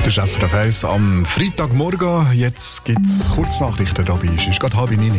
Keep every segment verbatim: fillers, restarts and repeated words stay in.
Das ist S R F eins am Freitagmorgen. Jetzt gibt es Kurznachrichten dabei. Es ist gerade halb neun.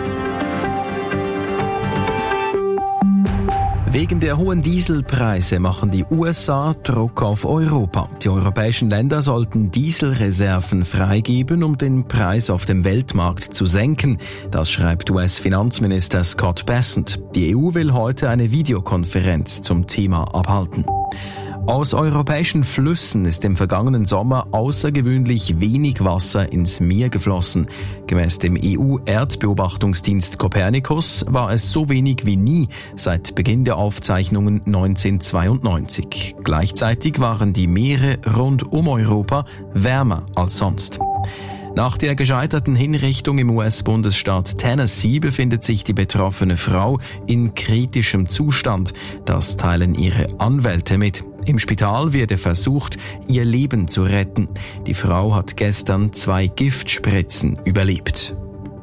Wegen der hohen Dieselpreise machen die U S A Druck auf Europa. Die europäischen Länder sollten Dieselreserven freigeben, um den Preis auf dem Weltmarkt zu senken. Das schreibt U S-Finanzminister Scott Bessent. Die E U will heute eine Videokonferenz zum Thema abhalten. Aus europäischen Flüssen ist im vergangenen Sommer außergewöhnlich wenig Wasser ins Meer geflossen. Gemäss dem E U-Erdbeobachtungsdienst Copernicus war es so wenig wie nie seit Beginn der Aufzeichnungen neunzehnhundertzweiundneunzig. Gleichzeitig waren die Meere rund um Europa wärmer als sonst. Nach der gescheiterten Hinrichtung im U S-Bundesstaat Tennessee befindet sich die betroffene Frau in kritischem Zustand. Das teilen ihre Anwälte mit. Im Spital werde versucht, ihr Leben zu retten. Die Frau hat gestern zwei Giftspritzen überlebt.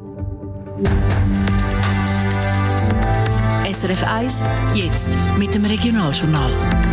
S R F eins, jetzt mit dem Regionaljournal.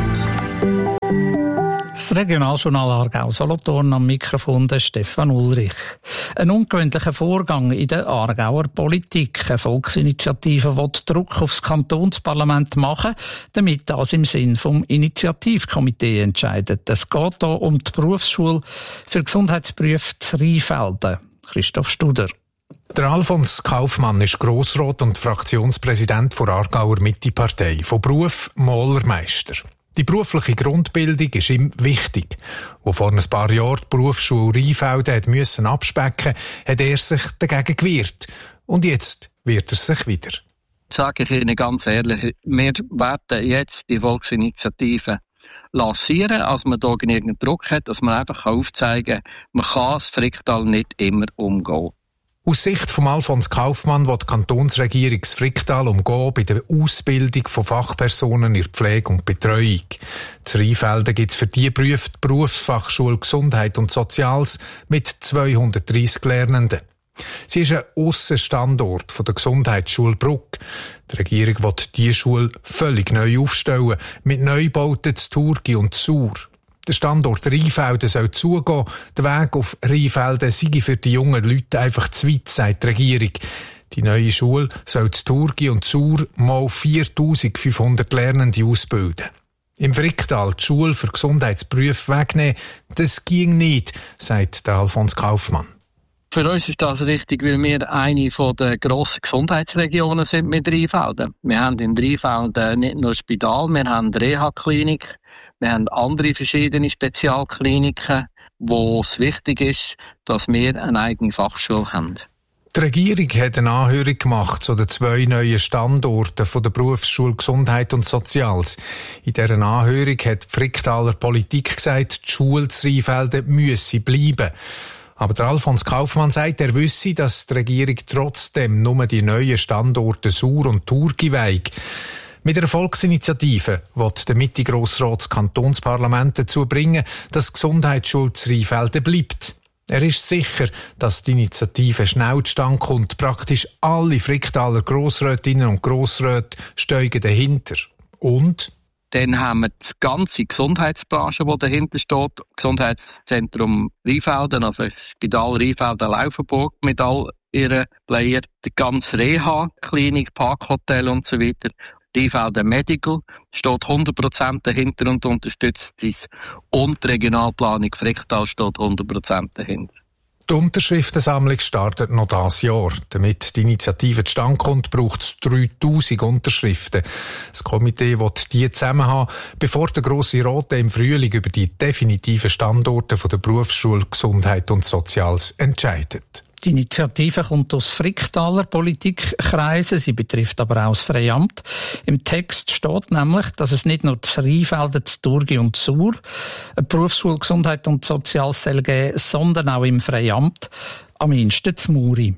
Das Regionaljournal Aargau-Solothurn am Mikrofon der Stefan Ulrich. Ein ungewöhnlicher Vorgang in der Aargauer Politik. Eine Volksinitiative will Druck aufs Kantonsparlament machen, damit das im Sinn vom Initiativkomitee entscheidet. Es geht hier um die Berufsschule für Gesundheitsberufe zu Rheinfelden. Christoph Studer. Der Alfons Kaufmann ist Grossrat und Fraktionspräsident der Aargauer Mitte-Partei, von Beruf Malermeister. Die berufliche Grundbildung ist ihm wichtig. Wo vor ein paar Jahren die Berufsschule Rheinfelden hat müssen abspecken, hat er sich dagegen gewehrt. Und jetzt wehrt er sich wieder. Sage ich Ihnen ganz ehrlich, wir werden jetzt die Volksinitiative lancieren, als man da genügend Druck hat, dass man einfach aufzeigen kann, man kann das Fricktal nicht immer umgehen. Aus Sicht von Alfons Kaufmann will die Kantonsregierung das Fricktal umgehen bei der Ausbildung von Fachpersonen in der Pflege und Betreuung. In Rheinfelden gibt es für diese Berufe die Berufsfachschule Gesundheit und Soziales mit zweihundertdreissig Lernenden. Sie ist ein Aussenstandort von der Gesundheitsschule Bruck. Die Regierung will diese Schule völlig neu aufstellen, mit Neubauten zu Thurgau und Chur. Der Standort Rheinfelden soll zugehen. Der Weg auf Rheinfelden sei für die jungen Leute einfach zu weit, sagt die Regierung. Die neue Schule soll zu Thurgau und Chur mal viertausendfünfhundert Lernende ausbilden. Im Fricktal die Schule für Gesundheitsberufe wegnehmen, das ging nicht, sagt der Alfons Kaufmann. Für uns ist das richtig, weil wir eine der grossen Gesundheitsregionen sind mit Rheinfelden. Wir haben in Rheinfelden nicht nur ein Spital, wir haben eine Reha-Klinik. Wir haben andere verschiedene Spezialkliniken, wo es wichtig ist, dass wir eine eigene Fachschule haben. Die Regierung hat eine Anhörung gemacht zu den zwei neuen Standorten von der Berufsschule Gesundheit und Soziales. In dieser Anhörung hat die Fricktaler Politik gesagt, die Schule zu Rheinfelden müsse bleiben. Aber der Alfons Kaufmann sagt, er wisse, dass die Regierung trotzdem nur die neuen Standorte Chur und Thurgau weigt. Mit einer Volksinitiative will der Mitte-Grossrat das Kantonsparlament dazu bringen, dass die Gesundheitsschule zu Rheinfelden bleibt. Er ist sicher, dass die Initiative schnell zustande kommt. Praktisch alle Fricktaler Grossrätinnen und Grossräte steigen dahinter. Und? Dann haben wir die ganze Gesundheitsbranche, die dahinter steht. Gesundheitszentrum Rheinfelden, also Spital Rheinfelden-Laufenburg mit all ihren Player. Die ganze Reha-Klinik, Parkhotel und so weiter. Rheinfelden Medical steht hundert Prozent dahinter und unterstützt dies. Und die Regionalplanung Fricktal steht hundert Prozent dahinter. Die Unterschriftensammlung startet noch dieses Jahr. Damit die Initiative zustande kommt, braucht es dreitausend Unterschriften. Das Komitee will die zusammen haben, bevor der Grosse Rat im Frühling über die definitiven Standorte von der Berufsschule Gesundheit und Soziales entscheidet. Die Initiative kommt aus Fricktaler Politikkreisen, sie betrifft aber auch das Freiamt. Im Text steht nämlich, dass es nicht nur zu Rheinfelden, zu Thurgau und Chur eine Berufsschule Gesundheit und Soziales soll geben, sondern auch im Freiamt, am ehesten zu Muri.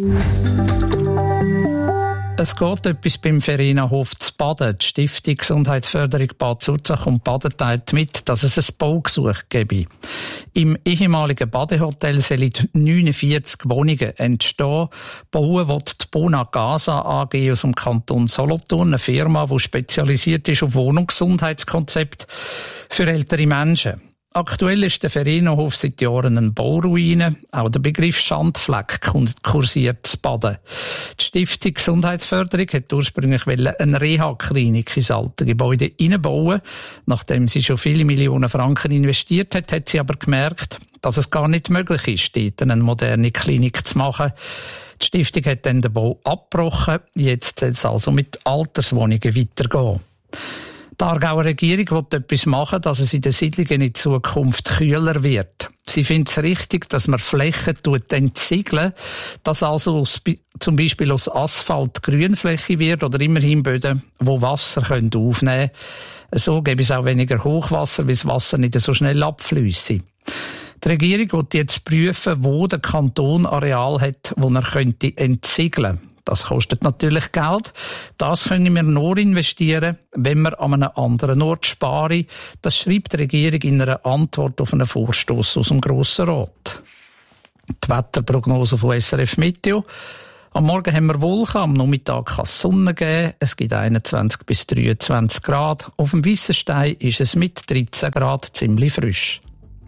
Es geht etwas beim Verena-Hof zu Baden. Die Stiftung Gesundheitsförderung Bad Zurzach und Baden teilt mit, dass es ein Baugesuch gebe. Im ehemaligen Badehotel sollen neunundvierzig Wohnungen entstehen. Bauen wird die Bona Casa A G aus dem Kanton Solothurn, eine Firma, die spezialisiert ist auf Wohnungsgesundheitskonzepte für ältere Menschen. Aktuell ist der Verenohof seit Jahren eine Bauruine. Auch der Begriff Schandfleck kursiert zu Baden. Die Stiftung Gesundheitsförderung hat ursprünglich eine Reha-Klinik ins alte Gebäude einbauen. Nachdem sie schon viele Millionen Franken investiert hat, hat sie aber gemerkt, dass es gar nicht möglich ist, dort eine moderne Klinik zu machen. Die Stiftung hat dann den Bau abgebrochen. Jetzt soll es also mit Alterswohnungen weitergehen. Die Aargauer Regierung will etwas machen, dass es in den Siedlungen in Zukunft kühler wird. Sie findet es richtig, dass man Flächen entsiegeln, dass also aus, zum Beispiel aus Asphalt Grünfläche wird oder immerhin Böden, wo Wasser können aufnehmen können. So gäbe es auch weniger Hochwasser, weil das Wasser nicht so schnell abfließe. Die Regierung will jetzt prüfen, wo der Kanton Areal hat, wo er könnte entsiegeln könnte. Das kostet natürlich Geld. Das können wir nur investieren, wenn wir an einem anderen Ort sparen. Das schreibt die Regierung in einer Antwort auf einen Vorstoss aus dem Grossen Rat. Die Wetterprognose von S R F Meteo. Am Morgen haben wir Wolken, am Nachmittag kann es Sonne geben. Es gibt einundzwanzig bis dreiundzwanzig Grad. Auf dem Weissenstein ist es mit dreizehn Grad ziemlich frisch.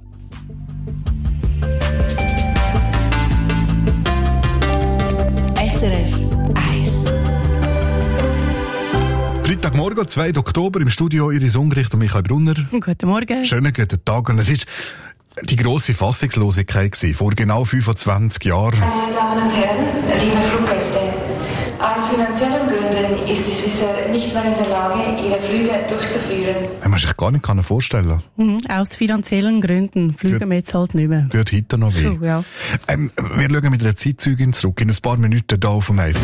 S R F Freitagmorgen, zweiten Oktober, im Studio Iris Ungericht und Michael Brunner. Guten Morgen. Schönen guten Tag. Und es ist die grosse Fassungslosigkeit gewesen, vor genau fünfundzwanzig Jahren. Meine Damen und Herren, liebe Fluggäste, aus finanziellen Gründen ist die Swissair nicht mehr in der Lage, ihre Flüge durchzuführen. Man sich gar nicht vorstellen mhm, aus finanziellen Gründen fliegen wir jetzt halt nicht mehr. Wird heute noch weh. So, ja. ähm, wir schauen mit einer Zeitzeugin zurück, in ein paar Minuten hier auf dem Eis.